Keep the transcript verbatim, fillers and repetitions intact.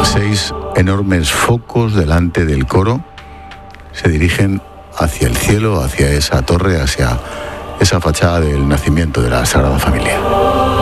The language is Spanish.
Seis enormes focos delante del coro se dirigen hacia el cielo, hacia esa torre, hacia esa fachada del nacimiento de la Sagrada Familia.